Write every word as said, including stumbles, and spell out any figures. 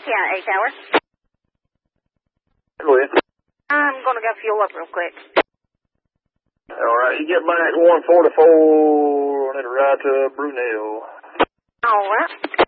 Yeah, eight hour. Go ahead. I'm going to go fuel up real quick. All right, you get back one forty-four, and it'll ride to Brunel. All right.